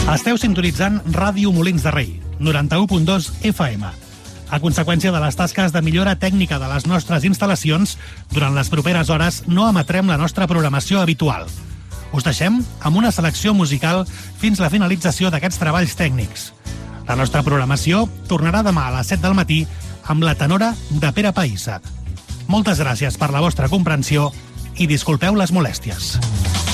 Esteu sintonitzant Ràdio Molins de Rei, 91.2 FM. A conseqüència de les tasques de millora tècnica de les nostres instal·lacions, durant les properes hores no emetrem la nostra programació habitual. Us deixem amb una selecció musical fins la finalització d'aquests treballs tècnics. La nostra programació tornarà demà a les 7 del matí amb la tenora de Pere Païssa. Moltes gràcies per la vostra comprensió i disculpeu les molèsties.